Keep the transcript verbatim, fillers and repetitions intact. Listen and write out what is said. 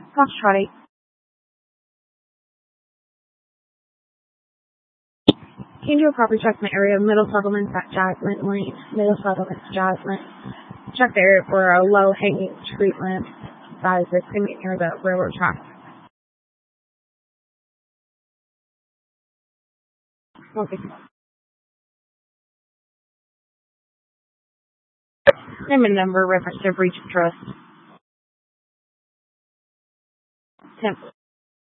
Foxtrot eight. Angel property check my area, middle settlements at Jasmine Lane, middle settlements Jasmine. Check the area for a low hanging street lamp that is extending near the railroad track. Okay. Name and number reference to breach of trust. Temp.